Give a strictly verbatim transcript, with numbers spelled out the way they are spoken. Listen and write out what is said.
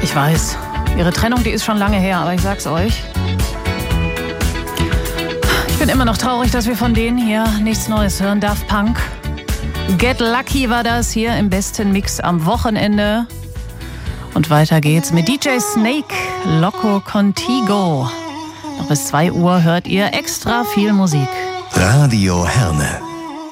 Ich weiß, ihre Trennung, die ist schon lange her, aber ich sag's euch. Ich bin immer noch traurig, dass wir von denen hier nichts Neues hören. Daft Punk. Get Lucky war das hier im besten Mix am Wochenende. Und weiter geht's mit D J Snake, Loco Contigo. Noch bis zwei Uhr hört ihr extra viel Musik. Radio Herne.